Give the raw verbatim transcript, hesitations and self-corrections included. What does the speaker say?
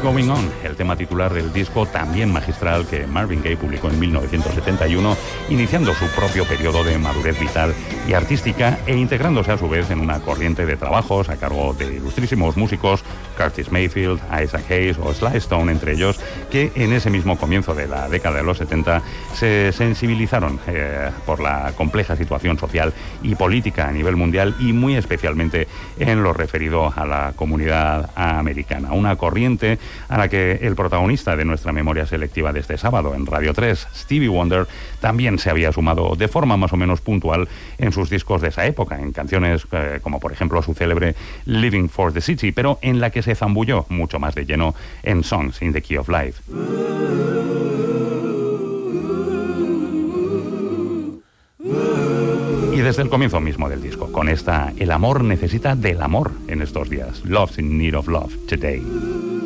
Going On, el tema titular del disco también magistral que Marvin Gaye publicó en mil novecientos setenta y uno, iniciando su propio periodo de madurez vital y artística e integrándose a su vez en una corriente de trabajos a cargo de ilustrísimos músicos, Curtis Mayfield, Isaac Hayes o Sly Stone, entre ellos, que en ese mismo comienzo de la década de los setenta se sensibilizaron eh, por la compleja situación social y política a nivel mundial y muy especialmente en lo referido a la comunidad americana. Una corriente a la que el protagonista de nuestra memoria selectiva de este sábado en Radio tres, Stevie Wonder, también se había sumado de forma más o menos puntual en sus discos de esa época, en canciones eh, como por ejemplo su célebre Living for the City, pero en la que se zambulló mucho más de lleno en Songs in the Key of Life. Y desde el comienzo mismo del disco, con esta El amor necesita del amor en estos días. Love's in need of love today.